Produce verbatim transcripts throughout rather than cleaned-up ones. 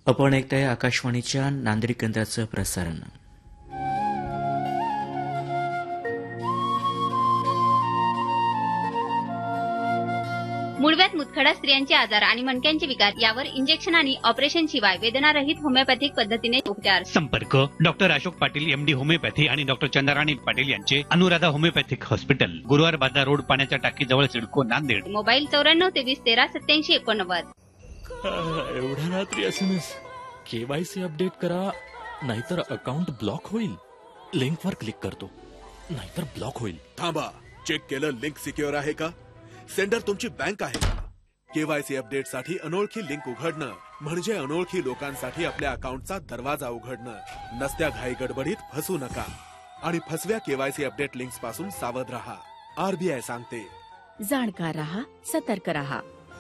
आपण ऐकताय आकाशवाणीच्या नांदेड केंद्राचं प्रसारण. मूळव्याध मुतखडा स्त्रियांचे आजार आणि मणक्यांचे विकार यावर इंजेक्शन आणि ऑपरेशन शिवाय वेदनारहित होमिओपॅथिक पद्धतीने उपचार. संपर्क doctor Ashok Patil MD homeopathy आणि डॉक्टर चंद्राराणी पाटील यांचे अनुराधा होमिओपॅथिक हॉस्पिटल, गुरुवार बाजार रोड, पाण्याच्या टाकी जवळ, सिडको, नांदेड. मोबाईल चौऱ्याण्णव तेवीस तेरा सत्याऐंशी एकोणनव्वद. एवढ्या रात्री एसएमएस केवायसी अपडेट करा नाहीतर अकाउंट ब्लॉक होईल. लिंकवर क्लिक करतो नाहीतर ब्लॉक होईल. थांबा, चेक केलं लिंक सिक्युअर आहे का? सेंडर तुमची बँक आहे का? केवायसी अपडेट साठी अनोळखी लिंक उघडणं म्हणजे अनोळखी लोकांसाठी आपल्या अकाउंटचा दरवाजा उघडणं. नसत्या घाई गडबडीत फसू नका आणि फसव्या केवायसी अपडेट लिंक्स पासून सावध रहा. आरबीआय सांगते, जाणकार रहा, सतर्क रहा.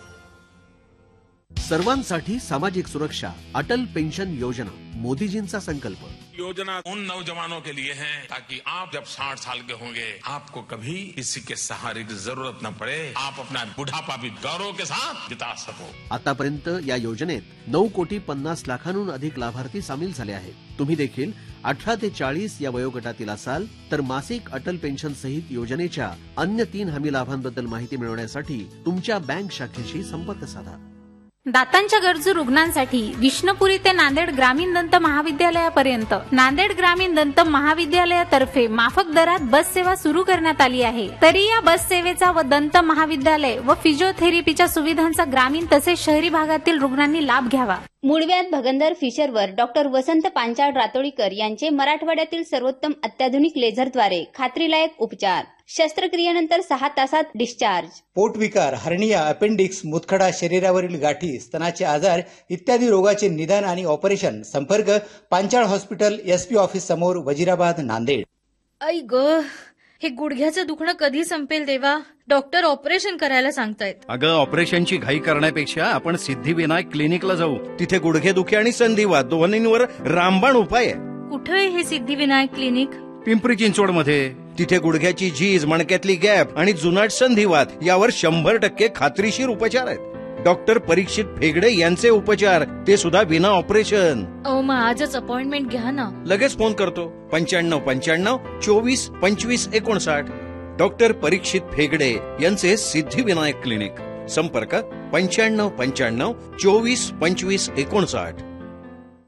सर्वांसाठी सामाजिक सुरक्षा, अटल पेंशन योजना, मोदीजींचा संकल्प. योजना उन नौजवानों के लिए है ताकि आप जब साठ साल के होंगे आपको कभी किसी के सहारे की जरूरत न पड़े. आप अपना बुढ़ापा भी गौरव के साथ बिता सको. आतापर्यंत या योजनेत नऊ कोटी पन्नास लाखांहून अधिक लाभार्थी सामील झाले आहेत. तुम्ही देखील अठरा ते चाळीस या वयोगटातील असाल तर मासिक अटल पेन्शन सहित योजनेच्या अन्य तीन हमी लाभांबद्दल माहिती मिळवण्यासाठी तुमच्या बँक शाखेशी संपर्क साधा. दातांच्या गरजू रुग्णांसाठी विष्णुपुरी ते नांदेड ग्रामीण दंत महाविद्यालयापर्यंत नांदेड ग्रामीण दंत महाविद्यालयातर्फे माफक दरात बस सेवा सुरू करण्यात आली आहे. तरी या बस सेवेचा व दंत महाविद्यालय व फिजिओथेरपीच्या सुविधांचा ग्रामीण तसेच शहरी भागातील रुग्णांनी लाभ घ्यावा. मूळव्याध भगंदर फिशरवर डॉक्टर वसंत पांचाळ रातोळीकर यांचे मराठवाड्यातील सर्वोत्तम अत्याधुनिक लेझरद्वारे खात्रीलायक उपचार. शस्त्रक्रियेनंतर सहा तासात डिस्चार्ज. पोटविकार, हर्निया, अपेंडिक्स, मुतखडा, शरीरावरील गाठी, स्तनाचे आजार इत्यादी रोगाचे निदान आणि ऑपरेशन. संपर्क पांचाळ हॉस्पिटल, एसपी ऑफिस समोर, वजिराबाद, नांदेड. आई ग, हे गुडघ्याचं दुखणं कधी संपेल देवा? डॉक्टर ऑपरेशन करायला सांगतायत. अगं, ऑपरेशनची घाई करण्यापेक्षा आपण सिद्धिविनायक क्लिनिकला जाऊ. तिथे गुडघेदुखी आणि संधिवात दोन्हींवर रामबाण उपाय आहे. कुठे आहे हे सिद्धिविनायक क्लिनिक? पिंपरी चिंचवड मध्ये. तिथे गुडघ्याची झीज, मणक्यातली गॅप आणि जुनाट संधिवात यावर शंभर टक्के खात्रीशीर उपचार आहेत. डॉक्टर परीक्षित फेगडे यांचे उपचार, ते सुद्धा विना ऑपरेशन. अहो, मग आजच अपॉइंटमेंट घ्या ना. लगेच फोन करतो. पंच्याण्णव पंच्याण्णव चोवीस पंचवीस एकोणसाठ. डॉक्टर परीक्षित फेगडे यांचे सिद्धिविनायक क्लिनिक. संपर्क पंच्याण्णव पंच्याण्णव चोवीस पंचवीस एकोणसाठ.